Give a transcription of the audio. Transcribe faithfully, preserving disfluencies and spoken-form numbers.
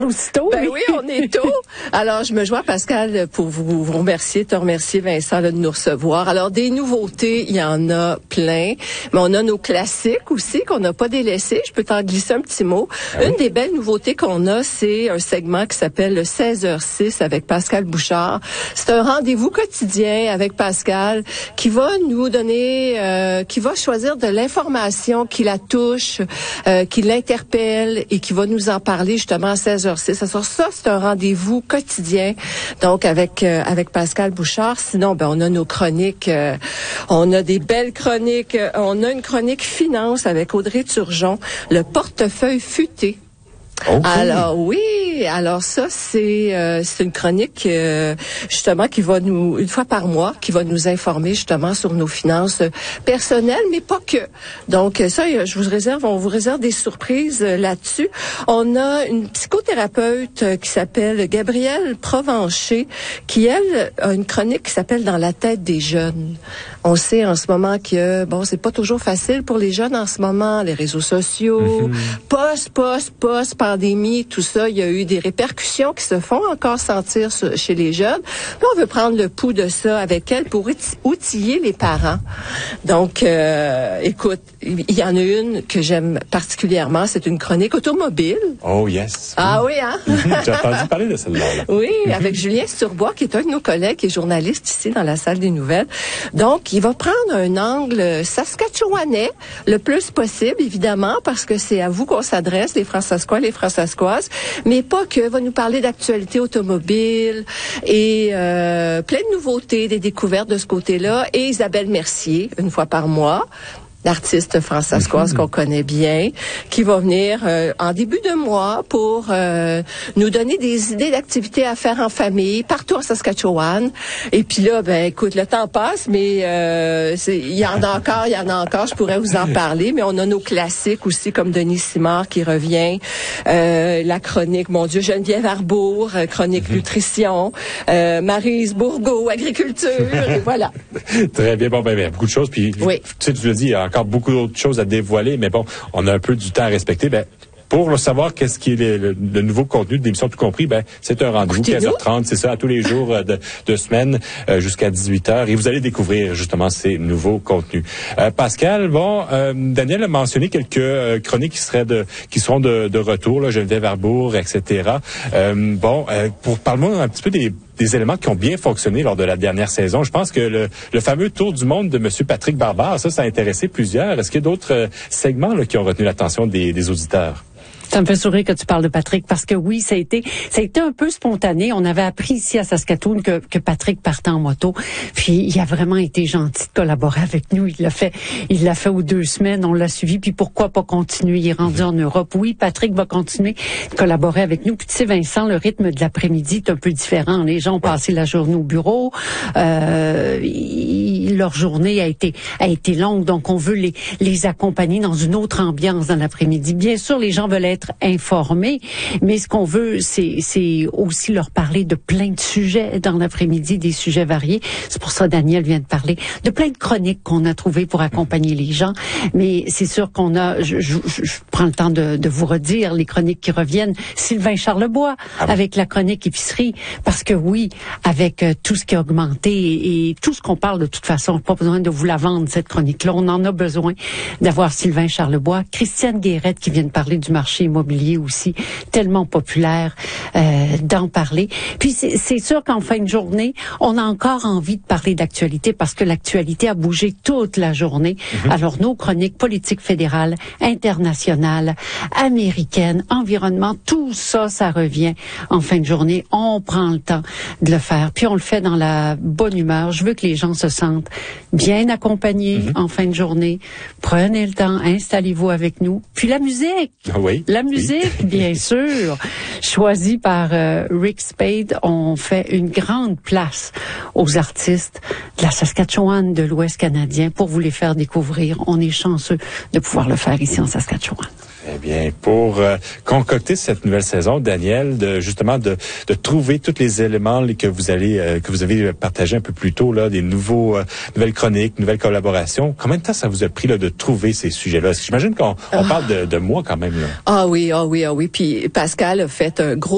Aussitôt, ben mais... oui, on est tôt. Alors, je me joins à Pascal pour vous, vous remercier, te remercier, Vincent, là, de nous recevoir. Alors, des nouveautés, il y en a plein, mais on a nos classiques aussi qu'on n'a pas délaissés. Je peux t'en glisser un petit mot. Ah oui? Une des belles nouveautés qu'on a, c'est un segment qui s'appelle le seize heures six avec Pascal Bouchard. C'est un rendez-vous quotidien avec Pascal qui va nous donner, euh, qui va choisir de l'information qui la touche, euh, qui l'interpelle et qui va nous en parler justement à seize heures six. Alors ça, c'est un rendez-vous quotidien, donc avec euh, avec Pascal Bouchard. Sinon, ben on a nos chroniques, euh, on a des belles chroniques. Euh, on a une chronique finance avec Audrey Turgeon, le portefeuille futé. Okay. Alors oui, alors ça c'est euh, c'est une chronique euh, justement qui va nous une fois par mois qui va nous informer justement sur nos finances personnelles, mais pas que. Donc ça, je vous réserve, on vous réserve des surprises là-dessus. On a une psychothérapeute qui s'appelle Gabrielle Provencher, qui elle a une chronique qui s'appelle Dans la tête des jeunes. On sait en ce moment que bon, c'est pas toujours facile pour les jeunes en ce moment, les réseaux sociaux, mm-hmm. post, post, post, pandémie, tout ça, il y a eu des répercussions qui se font encore sentir chez les jeunes. Puis on veut prendre le pouls de ça avec elle pour outiller les parents. Donc, euh, écoute, il y en a une que j'aime particulièrement, c'est une chronique automobile. Oh yes. Ah oui, hein? J'ai entendu parler de celle-là. Là. Oui, avec Julien Sturbois, qui est un de nos collègues, qui est journaliste ici dans la salle des nouvelles. Donc, il va prendre un angle saskatchewanais le plus possible, évidemment, parce que c'est à vous qu'on s'adresse, les Fransaskois, les Fransaskoises, mais pas que. Il va nous parler d'actualité automobile et euh, plein de nouveautés, des découvertes de ce côté-là. Et Isabelle Mercier, une fois par mois, l'artiste fransaskoise qu'on connaît bien, qui va venir euh, en début de mois pour euh, nous donner des idées d'activités à faire en famille, partout en Saskatchewan. Et puis là, ben écoute, le temps passe, mais euh, il y en a encore, il y en a encore, je pourrais vous en parler, mais on a nos classiques aussi, comme Denis Simard qui revient, euh, la chronique, mon Dieu, Geneviève Arbour, chronique nutrition, euh, Maryse Bourgault, agriculture, et voilà. Très bien, bon, ben, ben beaucoup de choses, puis oui. Tu sais, tu l'as dit, il y a encore beaucoup d'autres choses à dévoiler, mais bon, on a un peu du temps à respecter. Ben, pour savoir qu'est-ce qui est le, le, le nouveau contenu de l'émission Tout compris, ben c'est un rendez-vous quinze heures trente, c'est ça, à tous les jours de, de semaine euh, jusqu'à dix-huit heures, et vous allez découvrir justement ces nouveaux contenus. Euh, Pascal, bon, euh, Daniel a mentionné quelques euh, chroniques qui seraient de, qui seront de, de retour, là, Geneviève Arbour, et cetera. Euh, bon, euh, pour parle-moi un petit peu des des éléments qui ont bien fonctionné lors de la dernière saison. Je pense que le, le fameux tour du monde de M. Patrick Barbard, ça, ça a intéressé plusieurs. Est-ce qu'il y a d'autres euh, segments là, qui ont retenu l'attention des, des auditeurs? Ça me fait sourire que tu parles de Patrick parce que oui, ça a été, ça a été un peu spontané. On avait appris ici à Saskatoon que, que Patrick partait en moto. Puis il a vraiment été gentil de collaborer avec nous. Il l'a fait, il l'a fait aux deux semaines. On l'a suivi. Puis pourquoi pas continuer? Il est rendu en Europe. Oui, Patrick va continuer de collaborer avec nous. Puis tu sais, Vincent, le rythme de l'après-midi est un peu différent. Les gens ont passé la journée au bureau. Euh, il, leur journée a été, a été longue. Donc on veut les, les accompagner dans une autre ambiance dans l'après-midi. Bien sûr, les gens veulent être informés, mais ce qu'on veut, c'est, c'est aussi leur parler de plein de sujets dans l'après-midi, des sujets variés. C'est pour ça que Daniel vient de parler de plein de chroniques qu'on a trouvées pour accompagner les gens. Mais c'est sûr qu'on a, je, je, je prends le temps de, de vous redire les chroniques qui reviennent. Sylvain Charlebois ah bon? Avec la chronique épicerie, parce que oui, avec euh, tout ce qui a augmenté et, et tout ce qu'on parle de toute façon, pas besoin de vous la vendre cette chronique-là. On en a besoin d'avoir Sylvain Charlebois, Christiane Guérette qui vient de parler du marché immobilier aussi, tellement populaire euh, d'en parler. Puis c'est, c'est sûr qu'en fin de journée, on a encore envie de parler d'actualité parce que l'actualité a bougé toute la journée. Mm-hmm. Alors nos chroniques politiques fédérales, internationales, américaines, environnement, tout ça, ça revient en fin de journée. On prend le temps de le faire. Puis on le fait dans la bonne humeur. Je veux que les gens se sentent bien accompagnés mm-hmm. en fin de journée. Prenez le temps, installez-vous avec nous. Puis la musique. Oui. La musique, oui. Bien sûr, choisie par euh, Rick Spade, on fait une grande place aux artistes de la Saskatchewan, de l'Ouest canadien, pour vous les faire découvrir. On est chanceux de pouvoir le faire ici en Saskatchewan. Eh bien, pour euh, concocter cette nouvelle saison, Daniel, de justement de, de trouver tous les éléments que vous allez euh, que vous avez partagé un peu plus tôt là, des nouveaux euh, nouvelles chroniques, nouvelles collaborations. Combien de temps ça vous a pris là de trouver ces sujets-là? Parce que j'imagine qu'on on parle de, de mois quand même là. Ah oui, ah oui, ah oui. Puis Pascal a fait un gros